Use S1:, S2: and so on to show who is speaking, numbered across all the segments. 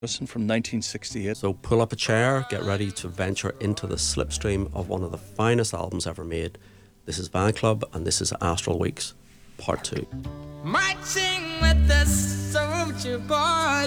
S1: Listen, from 1968.
S2: So pull up a chair, get ready to venture into the slipstream of one of the finest albums ever made. This is Van Club, and this is Astral Weeks, Part 2.
S3: Marching with the soldier boy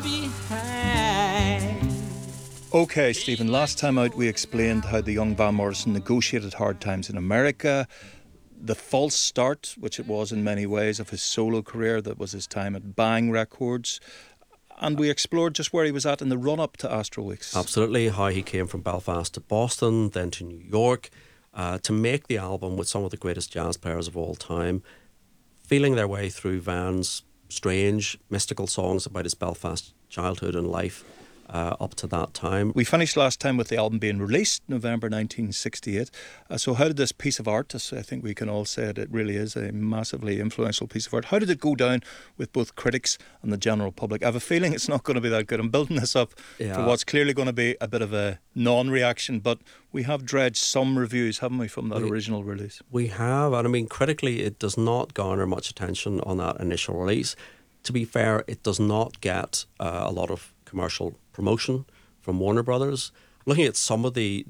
S3: behind.
S1: Okay, Stephen, last time out we explained how the young Van Morrison negotiated hard times in America, the false start, which it was in many ways, of his solo career, that was his time at Bang Records. And we explored just where he was at in the run-up to Astral Weeks.
S2: Absolutely, how he came from Belfast to Boston, then to New York, to make the album with some of the greatest jazz players of all time, feeling their way through Van's strange, mystical songs about his Belfast childhood and life up to that time.
S1: We finished last time with the album being released, November 1968. So how did this piece of art, I think we can all say it really is a massively influential piece of art, how did it go down with both critics and the general public? I have a feeling it's not going to be that good. I'm building this up for what's clearly going to be a bit of a non-reaction, but we have dredged some reviews, haven't we, from that original release?
S2: We have, and I mean, critically, it does not garner much attention on that initial release. To be fair, it does not get a lot of commercial promotion from Warner Brothers. Looking at some of the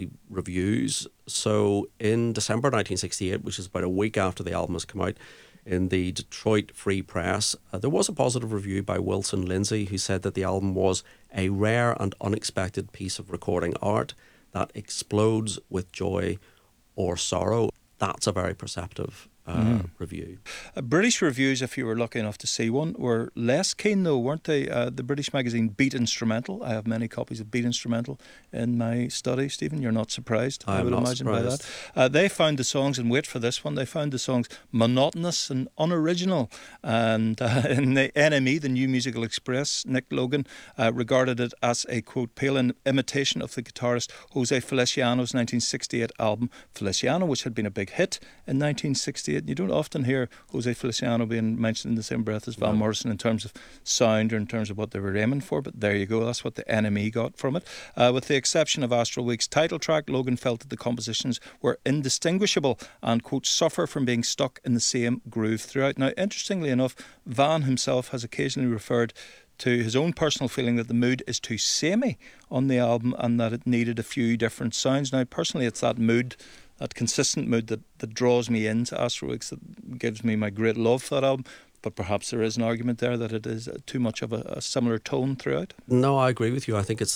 S2: reviews, so in December 1968, which is about a week after the album has come out, in the Detroit Free Press, there was a positive review by Wilson Lindsay, who said that the album was a rare and unexpected piece of recording art that explodes with joy or sorrow. That's a very perceptive review.
S1: British reviews, if you were lucky enough to see one, were less keen though, weren't they? The British magazine Beat Instrumental, I have many copies of Beat Instrumental in my study, Stephen, you're not surprised, I would imagine surprised by that. They found the songs, and wait for this one, they found the songs monotonous and unoriginal, and in the NME, the New Musical Express, Nick Logan regarded it as a, quote, pale imitation of the guitarist Jose Feliciano's 1968 album Feliciano, which had been a big hit in 1968. You don't often hear Jose Feliciano being mentioned in the same breath as Van Morrison in terms of sound or in terms of what they were aiming for, but there you go, that's what the NME got from it. With the exception of Astral Weeks' title track, Logan felt that the compositions were indistinguishable and, quote, suffer from being stuck in the same groove throughout. Now, interestingly enough, Van himself has occasionally referred to his own personal feeling that the mood is too samey on the album and that it needed a few different sounds. Now, personally, it's that mood, that consistent mood that draws me into Astral Weeks, that gives me my great love for that album. But perhaps there is an argument there that it is too much of a similar tone throughout.
S2: No, I agree with you. I think it's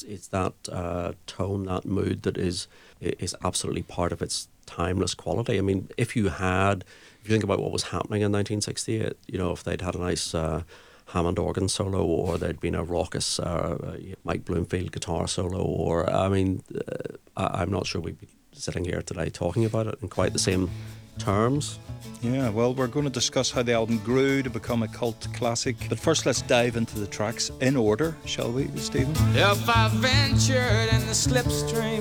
S2: that tone, that mood that is absolutely part of its timeless quality. I mean, if you think about what was happening in 1968, you know, if they'd had a nice Hammond organ solo, or there'd been a raucous Mike Bloomfield guitar solo, or I mean, I'm not sure we'd be sitting here today talking about it in quite the same terms.
S1: Yeah, well, we're going to discuss how the album grew to become a cult classic. But first, let's dive into the tracks in order, shall we, Stephen?
S3: If I ventured in the slipstream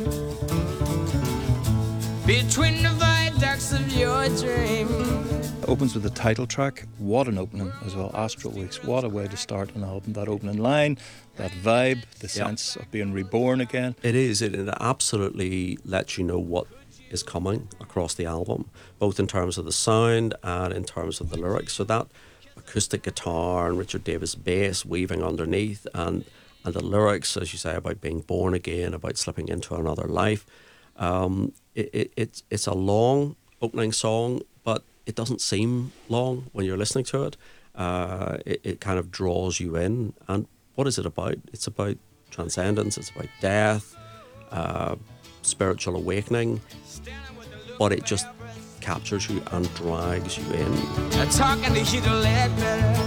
S3: between the viaducts of your dream.
S1: Opens with the title track. What an opening as well. Astral Weeks, what a way to start an album. That opening line, that vibe, the sense of being reborn again.
S2: It is. It absolutely lets you know what is coming across the album, both in terms of the sound and in terms of the lyrics. So that acoustic guitar and Richard Davis bass weaving underneath, and the lyrics, as you say, about being born again, about slipping into another life. It's a long opening song, but it doesn't seem long when you're listening to it. It kind of draws you in. And what is it about? It's about transcendence, it's about death, spiritual awakening, but it just captures you and drags you in.
S3: Talking to Hugh Ledbetter,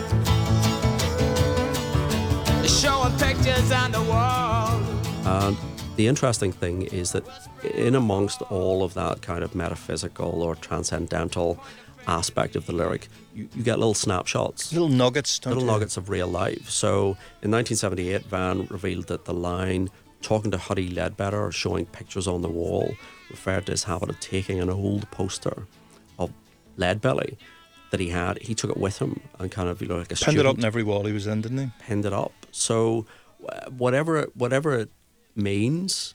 S3: showing pictures on the wall.
S2: And the interesting thing is that in amongst all of that kind of metaphysical or transcendental aspect of the lyric, you get little snapshots,
S1: little nuggets
S2: of real life. So in 1978, Van revealed that the line "talking to Huddy Ledbetter, showing pictures on the wall" referred to his habit of taking an old poster of Leadbelly that he took it with him and kind of, you know, like a
S1: pinned it up in every wall he was in, didn't he?
S2: Pinned it up. So whatever it means,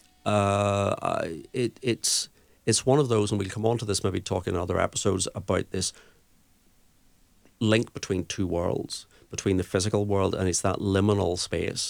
S2: it's one of those, and we'll come on to this maybe talk in other episodes about this link between two worlds, between the physical world, and it's that liminal space